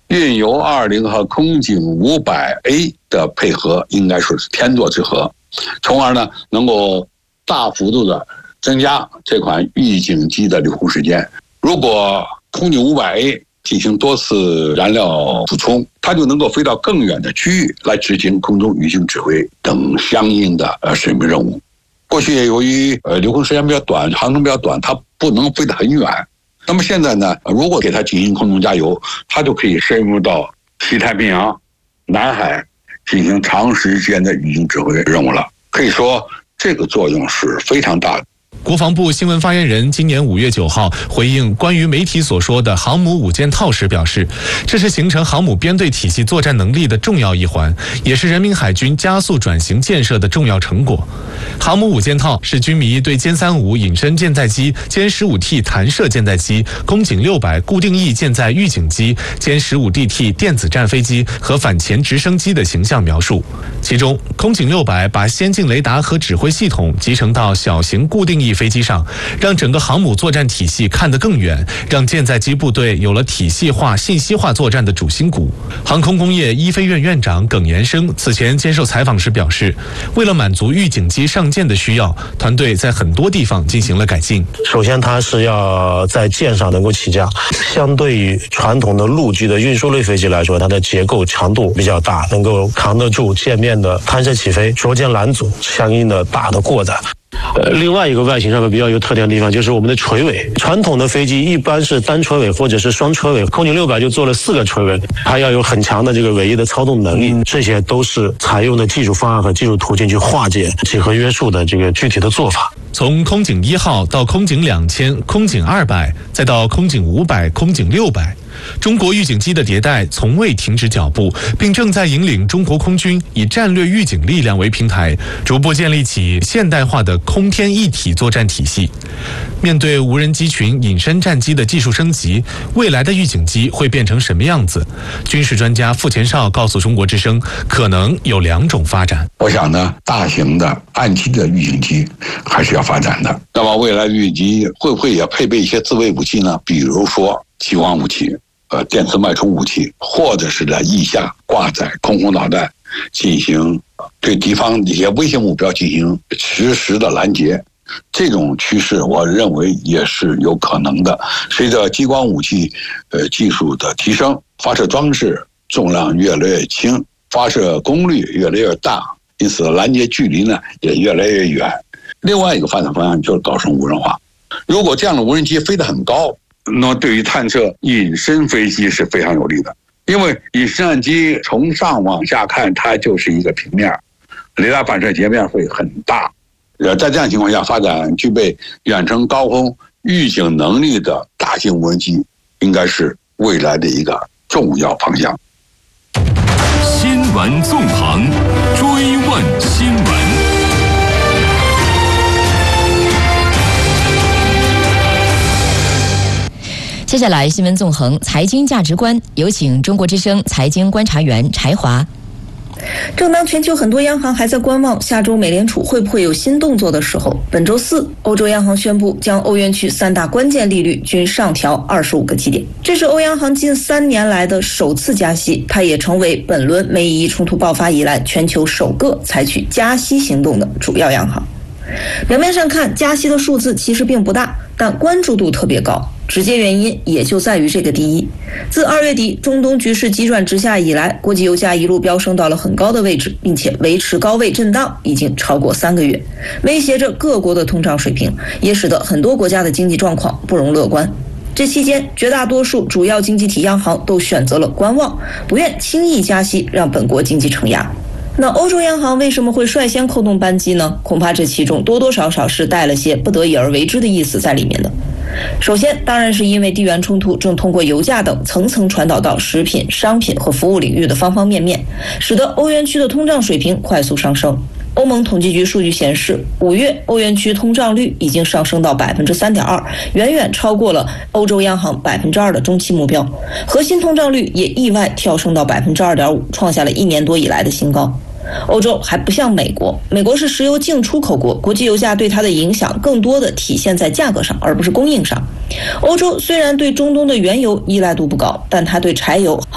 运油20和空警500A 的配合应该说是天作之合，从而呢能够大幅度的增加这款预警机的留空时间。如果空警500A 进行多次燃料补充，它就能够飞到更远的区域来执行空中预警指挥等相应的使命任务。过去由于留空时间比较短，航程比较短，它不能飞得很远。那么现在呢，如果给它进行空中加油，它就可以深入到西太平洋、南海进行长时间的预警指挥任务了。可以说这个作用是非常大的。 国防部新闻发言人今年5月9号回应关于媒体所说的航母五件套时表示，这是形成航母编队体系作战能力的重要一环，也是人民海军加速转型建设的重要成果。航母五件套是军迷对歼35隐身舰载机、歼15T 弹射舰载机、空警600固定翼舰载预警机、歼15DT 电子战飞机和反潜直升机的形象描述。其中，空警600把先进雷达和指挥系统集成到小型固定翼飞机上，让整个航母作战体系看得更远，让舰载机部队有了体系化、信息化作战的主心骨。航空工业一飞院院长耿延生此前接受采访时表示，为了满足预警机上舰的需要，团队在很多地方进行了改进。 首先，它是要在舰上能够起降，相对于传统的陆基的运输类飞机来说，它的结构强度比较大，能够扛得住舰面的弹射起飞、着舰拦阻相应的大的过载。另外一个外形上面比较有特点的地方就是我们的垂尾，传统的飞机一般是单垂尾或者是双垂尾，空警600就做了4个垂尾，它要有很强的这个尾翼的操纵能力，这些都是采用的技术方案和技术途径去化解几何约束的这个具体的做法。 从空警1号到空警2000、空警200，再到空警500、空警600，中国预警机的迭代从未停止脚步，并正在引领中国空军以战略预警力量为平台，逐步建立起现代化的空天一体作战体系。面对无人机群隐身战机的技术升级，未来的预警机会变成什么样子？军事专家傅前绍告诉中国之声，可能有2种发展。 我想呢，大型的岸基的预警机还是要发展的。那么未来的预警机会不会也配备一些自卫武器呢？比如说激光武器、电磁脉冲武器，或者是在翼下挂载空空导弹，进行对敌方一些威胁目标进行实时的拦截。这种趋势我认为也是有可能的。随着激光武器技术的提升，发射装置重量越来越轻，发射功率越来越大，因此拦截距离呢也越来越远。另外一个发展方向就是搞成无人化。如果这样的无人机飞得很高，那么对于探测隐身飞机是非常有利的，因为隐身战机从上往下看，它就是一个平面，雷达反射截面会很大。在这样情况下，发展具备远程高空预警能力的大型无人机，应该是未来的一个重要方向。 新闻纵横，追问新闻。 接下来新闻纵横财经价值观，有请中国之声财经观察员柴华。 正当全球很多央行还在观望下周美联储会不会有新动作的时候，本周四，欧洲央行宣布将欧元区3大关键利率均上调25个基点，这是欧央行近3年来的首次加息，它也成为本轮美以伊冲突爆发以来全球首个采取加息行动的主要央行。表面上看，加息的数字其实并不大，但关注度特别高。直接原因也就在于这个第一，自2月底中东局势急转直下以来，国际油价一路飙升到了很高的位置，并且维持高位震荡已经超过3个月，威胁着各国的通胀水平，也使得很多国家的经济状况不容乐观。这期间，绝大多数主要经济体央行都选择了观望，不愿轻易加息，让本国经济承压。那欧洲央行为什么会率先扣动扳机呢？恐怕这其中多多少少是带了些不得已而为之的意思在里面的。首先，当然是因为地缘冲突正通过油价等层层传导到食品、商品和服务领域的方方面面，使得欧元区的通胀水平快速上升。欧盟统计局数据显示，5月欧元区通胀率已经上升到 3.2%， 远远超过了欧洲央行 2% 的中期目标。核心通胀率也意外跳升到 2.5%， 创下了1年多以来的新高。欧洲还不像美国，美国是石油净出口国，国际油价对它的影响更多的体现在价格上，而不是供应上。欧洲虽然对中东的原油依赖度不高，但它对柴油